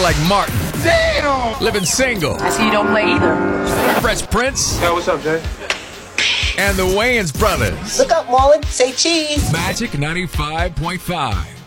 like Martin. Damn! Living single. I see you don't play either. Fresh Prince. Hey, what's up, Jay? And the Wayans brothers. Look up, Marlon. Say cheese. Magic 95.5.